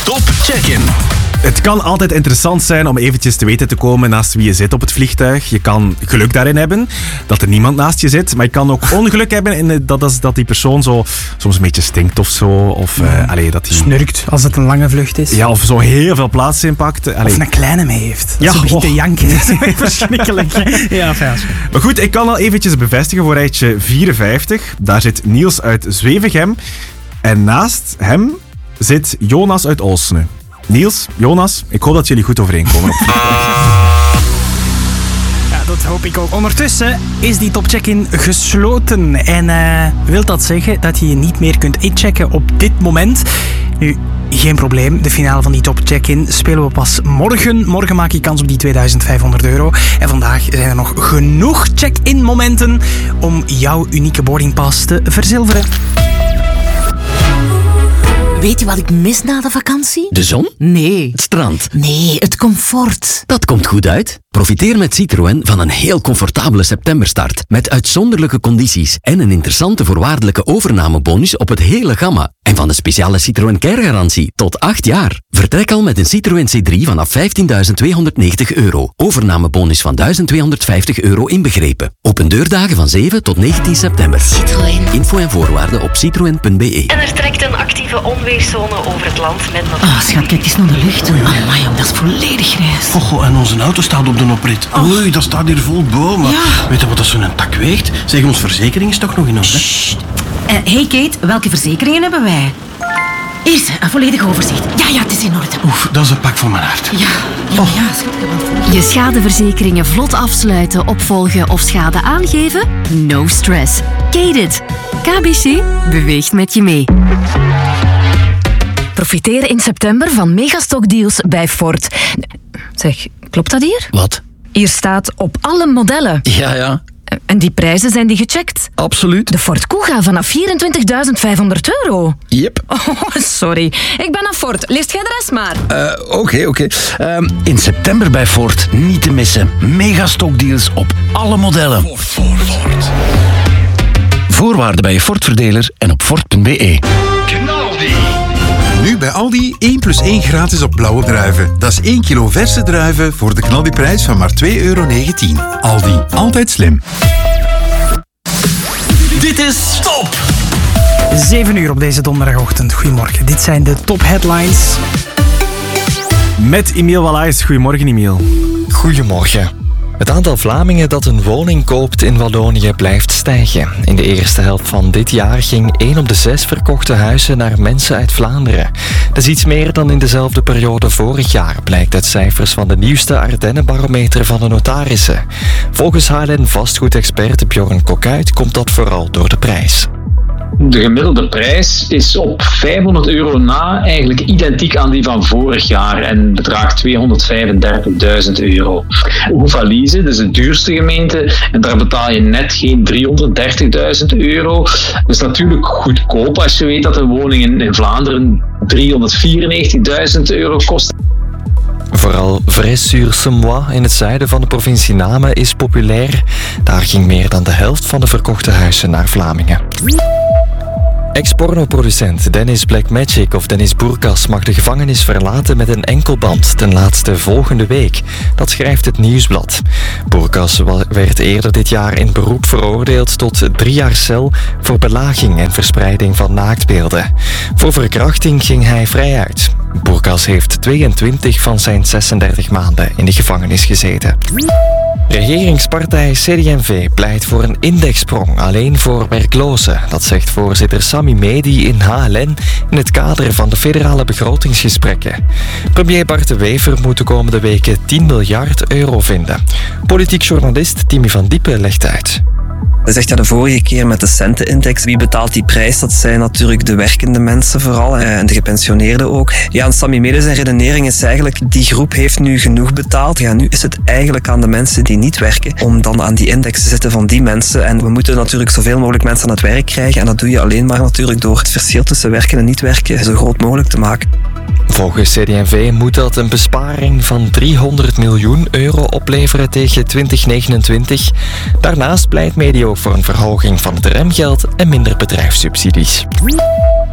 Top Check-in. Het kan altijd interessant zijn om eventjes te weten te komen naast wie je zit op het vliegtuig. Je kan geluk daarin hebben dat er niemand naast je zit. Maar je kan ook ongeluk hebben in dat die persoon zo soms een beetje stinkt of zo. Of dat hij snurkt als het een lange vlucht is. Ja, of zo heel veel plaats inpakt. Of een kleine mee heeft. Ja, zo begint te janken. Dat is echt verschrikkelijk. Ja, fijn. Maar goed, ik kan al eventjes bevestigen voor rijtje 54. Daar zit Niels uit Zwevegem. En naast hem zit Jonas uit Oosne. Niels, Jonas, ik hoop dat jullie goed overeenkomen op Ja, dat hoop ik ook. Ondertussen is die topcheck-in gesloten. En wil dat zeggen dat je je niet meer kunt inchecken op dit moment? Nu, geen probleem. De finale van die topcheck-in spelen we pas morgen. Morgen maak je kans op die €2500. En vandaag zijn er nog genoeg check-in momenten om jouw unieke boardingpass te verzilveren. Weet je wat ik mis na de vakantie? De zon? Nee. Het strand? Nee, het comfort. Dat komt goed uit. Profiteer met Citroën van een heel comfortabele septemberstart. Met uitzonderlijke condities en een interessante voorwaardelijke overnamebonus op het hele gamma. En van de speciale Citroën Care-garantie tot 8 jaar. Vertrek al met een Citroën C3 vanaf €15.290. Overnamebonus van €1.250 inbegrepen. Open deurdagen van 7 tot 19 september. Citroën. Info en voorwaarden op citroen.be. En er trekt een actieve onweerszone over het land met nog... Oh, schat, kijk eens naar de lucht. Amai, dat is volledig grijs. Oh, en onze auto staat op de oprit. Oei, dat staat hier vol bomen. Ja. Weet je wat dat zo'n tak weegt? Zeg, ons verzekering is toch nog in orde? Hey Kate, welke verzekeringen hebben wij? Hier, een volledig overzicht. Ja, het is in orde. Oef, dat is een pak van mijn hart. Ja, schat. Je schadeverzekeringen vlot afsluiten, opvolgen of schade aangeven? No stress. Kate-it. KBC beweegt met je mee. Profiteer in september van megastockdeals bij Ford. Zeg, klopt dat hier? Wat? Hier staat op alle modellen. Ja. En die prijzen, zijn die gecheckt? Absoluut. De Ford Kuga vanaf €24.500. Yep. Oh, sorry. Ik ben aan Ford. Leest jij de rest maar. Oké. In september bij Ford niet te missen. Megastockdeals op alle modellen. Ford. Voorwaarden bij je Ford-verdeler en op Ford.be. Nu bij Aldi 1+1 gratis op blauwe druiven. Dat is 1 kilo verse druiven voor de knaldiprijs van maar €2,19. Aldi, altijd slim. Dit is Top! 7 uur op deze donderdagochtend. Goedemorgen. Dit zijn de top headlines. Met Emiel Wallaes. Goedemorgen, Emiel. Goedemorgen. Het aantal Vlamingen dat een woning koopt in Wallonië blijft stijgen. In de eerste helft van dit jaar ging 1 op de 6 verkochte huizen naar mensen uit Vlaanderen. Dat is iets meer dan in dezelfde periode vorig jaar, blijkt uit cijfers van de nieuwste Ardennenbarometer van de notarissen. Volgens HLN vastgoedexpert Bjorn Kokuit komt dat vooral door de prijs. De gemiddelde prijs is op €500 na eigenlijk identiek aan die van vorig jaar en bedraagt €235.000. Oevalise, dat is de duurste gemeente en daar betaal je net geen €330.000. Dat is natuurlijk goedkoop als je weet dat een woning in Vlaanderen €394.000 kost. Vooral Vresse-sur-Semois in het zuiden van de provincie Namen is populair. Daar ging meer dan de helft van de verkochte huizen naar Vlamingen. Ex-pornoproducent Dennis Blackmagic of Dennis Bourkas mag de gevangenis verlaten met een enkelband ten laatste volgende week. Dat schrijft het Nieuwsblad. Bourkas werd eerder dit jaar in beroep veroordeeld tot 3 jaar cel voor belaging en verspreiding van naaktbeelden. Voor verkrachting ging hij vrij uit. Bourkas heeft 22 van zijn 36 maanden in de gevangenis gezeten. Regeringspartij CD&V pleit voor een indexsprong alleen voor werklozen. Dat zegt voorzitter Sami Medi in HLN in het kader van de federale begrotingsgesprekken. Premier Bart de Wever moet de komende weken €10 miljard vinden. Politiek journalist Timmy van Diepen legt uit. Dat zegt de vorige keer met de centenindex. Wie betaalt die prijs? Dat zijn natuurlijk de werkende mensen vooral en de gepensioneerden ook. Ja, en Sami Mede zijn redenering is eigenlijk, die groep heeft nu genoeg betaald. Ja, nu is het eigenlijk aan de mensen die niet werken om dan aan die index te zitten van die mensen. En we moeten natuurlijk zoveel mogelijk mensen aan het werk krijgen. En dat doe je alleen maar natuurlijk door het verschil tussen werken en niet werken zo groot mogelijk te maken. Volgens CD&V moet dat een besparing van €300 miljoen opleveren tegen 2029. Daarnaast pleit Medi ook voor een verhoging van het remgeld en minder bedrijfssubsidies.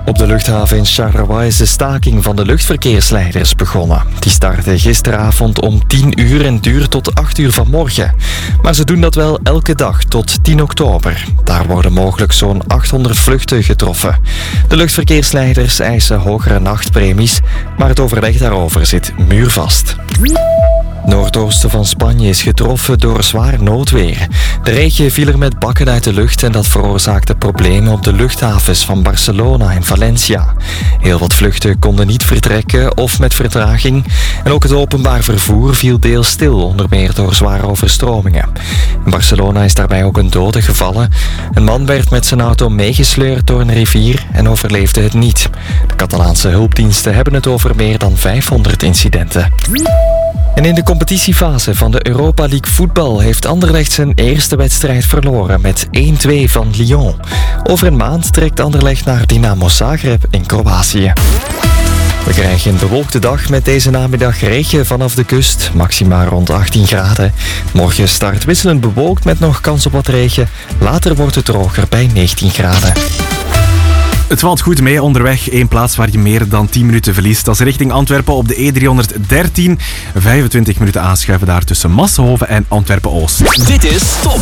Op de luchthaven in Charleroi is de staking van de luchtverkeersleiders begonnen. Die startte gisteravond om 10 uur en duurt tot 8 uur vanmorgen. Maar ze doen dat wel elke dag tot 10 oktober. Daar worden mogelijk zo'n 800 vluchten getroffen. De luchtverkeersleiders eisen hogere nachtpremies, maar het overleg daarover zit muurvast. Het noordoosten van Spanje is getroffen door zwaar noodweer. De regen viel er met bakken uit de lucht en dat veroorzaakte problemen op de luchthavens van Barcelona en Valencia. Heel wat vluchten konden niet vertrekken of met vertraging. En ook het openbaar vervoer viel deels stil, onder meer door zware overstromingen. In Barcelona is daarbij ook een dode gevallen. Een man werd met zijn auto meegesleurd door een rivier en overleefde het niet. De Catalaanse hulpdiensten hebben het over meer dan 500 incidenten. En in de competitiefase van de Europa League voetbal heeft Anderlecht zijn eerste wedstrijd verloren met 1-2 van Lyon. Over een maand trekt Anderlecht naar Dinamo Zagreb in Kroatië. We krijgen een bewolkte dag met deze namiddag regen vanaf de kust, maxima rond 18 graden. Morgen start wisselend bewolkt met nog kans op wat regen. Later wordt het droger bij 19 graden. Het valt goed mee onderweg. Eén plaats waar je meer dan 10 minuten verliest. Dat is richting Antwerpen op de E313. 25 minuten aanschuiven daar tussen Massenhoven en Antwerpen-Oost. Dit is Top.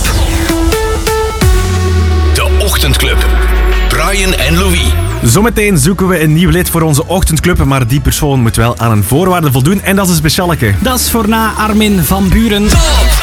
De Ochtendclub. Brian en Louis. Zometeen zoeken we een nieuw lid voor onze ochtendclub, maar die persoon moet wel aan een voorwaarde voldoen en dat is een specialeke. Dat is voor na Armin van Buuren. Top!